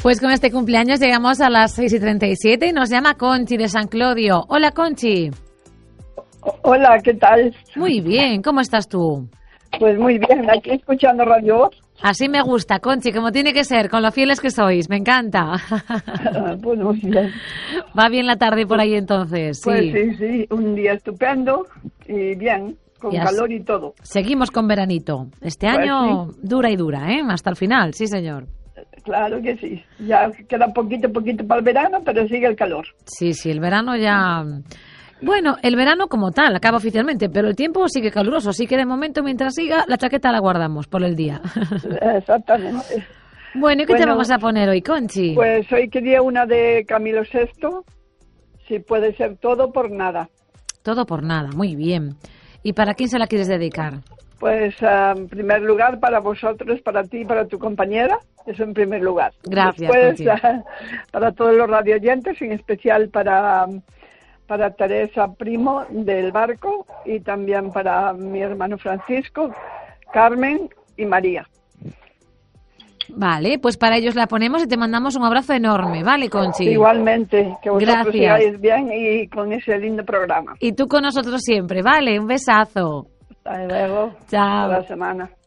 Pues con este cumpleaños llegamos a las 6:37 y nos llama Conchi de San Clodio. Hola, Conchi. Hola, ¿qué tal? Muy bien, ¿cómo estás tú? Pues muy bien, aquí escuchando Radio Voz. Así me gusta, Conchi, como tiene que ser, con lo fieles que sois, me encanta. Pues muy bien. Va bien la tarde por ahí entonces, sí. Pues sí, un día estupendo y bien, con calor y todo. Seguimos con veranito. Este año dura y dura, ¿eh? Hasta el final, sí señor. Claro que sí. Ya queda poquito para el verano, pero sigue el calor. Sí, el verano ya... Bueno, el verano como tal, acaba oficialmente, pero el tiempo sigue caluroso, así que de momento, mientras siga, la chaqueta la guardamos por el día. Exactamente. Bueno, ¿y qué te vamos a poner hoy, Conchi? Pues hoy quería una de Camilo VI, si puede ser Todo por Nada. Todo por nada, muy bien. ¿Y para quién se la quieres dedicar? Pues en primer lugar para vosotros, para ti y para tu compañera, eso en primer lugar. Gracias, después para todos los radioyentes, en especial para Teresa Primo del Barco y también para mi hermano Francisco, Carmen y María. Vale, pues para ellos la ponemos y te mandamos un abrazo enorme, ¿vale, Conchi? Igualmente, que vosotros Gracias. sigáis bien y con ese lindo programa. Y tú con nosotros siempre, ¿vale? Un besazo. Hasta luego. Chao. Hasta la semana.